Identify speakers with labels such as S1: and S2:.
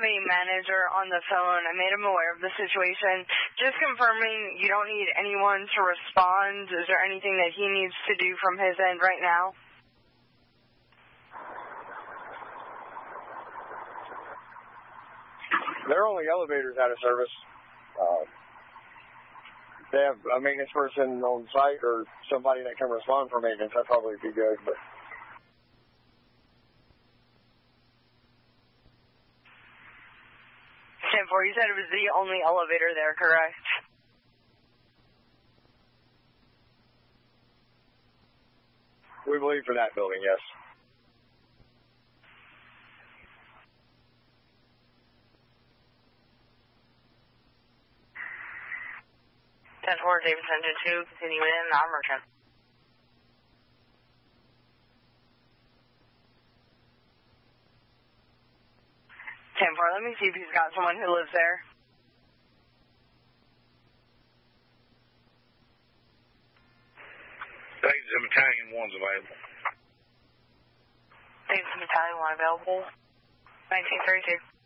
S1: company manager on the phone. I made him aware of the situation. Just confirming you don't need anyone to respond. Is there anything that he needs to do from his end right now?
S2: There are only elevators out of service. They have a maintenance person on site or somebody that can respond for maintenance. That'd probably be good, but...
S1: 10-4, you said it was the only elevator there, correct?
S2: We believe for that building, yes.
S1: 10-4, Davis Engine 2, continue in, non-merchant. Let me see if he's got someone who lives there.
S3: Davidson Battalion 1's available.
S1: Davidson Battalion 1 available. 1932.